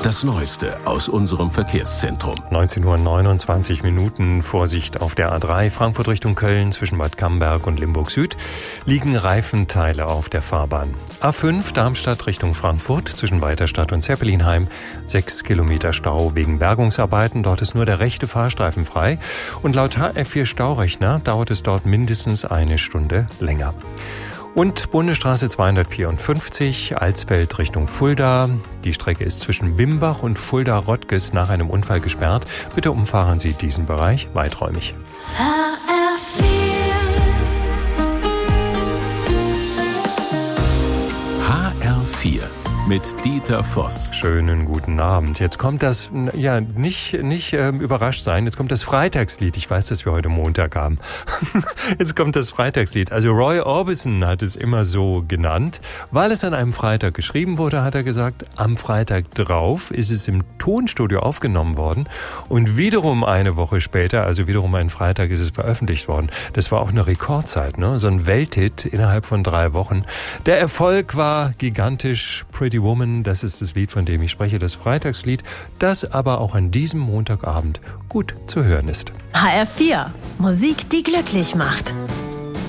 Das Neueste aus unserem Verkehrszentrum. 19:29 Uhr, Vorsicht auf der A3 Frankfurt Richtung Köln zwischen Bad Camberg und Limburg Süd liegen Reifenteile auf der Fahrbahn. A5 Darmstadt Richtung Frankfurt zwischen Weiterstadt und Zeppelinheim 6 Kilometer Stau wegen Bergungsarbeiten. Dort ist nur der rechte Fahrstreifen frei und laut HF4 Staurechner dauert es dort mindestens eine Stunde länger. Und Bundesstraße 254, Alsfeld Richtung Fulda. Die Strecke ist zwischen Bimbach und Fulda-Rottges nach einem Unfall gesperrt. Bitte umfahren Sie diesen Bereich weiträumig. HR4 mit Dieter Voss. Schönen guten Abend. Jetzt kommt das, nicht überrascht sein, jetzt kommt das Freitagslied. Ich weiß, dass wir heute Montag haben. Jetzt kommt das Freitagslied. Also Roy Orbison hat es immer so genannt. Weil es an einem Freitag geschrieben wurde, hat er gesagt, am Freitag drauf ist es im Tonstudio aufgenommen worden. Und wiederum eine Woche später, also wiederum ein Freitag, ist es veröffentlicht worden. Das war auch eine Rekordzeit, ne? So ein Welthit innerhalb von 3 Wochen. Der Erfolg war gigantisch. Pretty Woman, das ist das Lied, von dem ich spreche, das Freitagslied, das aber auch an diesem Montagabend gut zu hören ist. HR4, Musik, die glücklich macht.